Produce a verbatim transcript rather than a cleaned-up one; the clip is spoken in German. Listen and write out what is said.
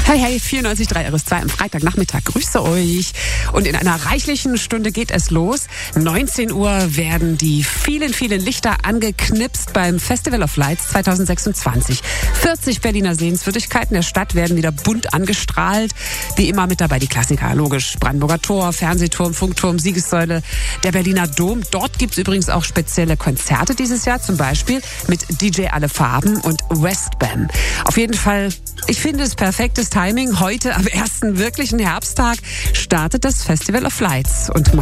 Hey, hey, vierundneunzig Komma drei R S zwei am Freitagnachmittag. Grüße euch. Und in einer reichlichen Stunde geht es los. neunzehn Uhr werden die vielen, vielen Lichter angeknipst beim Festival of Lights zwanzig sechsundzwanzig. vierzig Berliner Sehenswürdigkeiten der Stadt werden wieder bunt angestrahlt. Wie immer mit dabei die Klassiker, logisch. Brandenburger Tor, Fernsehturm, Funkturm, Siegessäule, der Berliner Dom. Dort gibt es übrigens auch spezielle Konzerte dieses Jahr, zum Beispiel mit D J Alle Farben und Westbam. Auf jeden Fall, ich finde es perfektes Timing. Heute am ersten wirklichen Herbsttag startet das Festival of Lights. Und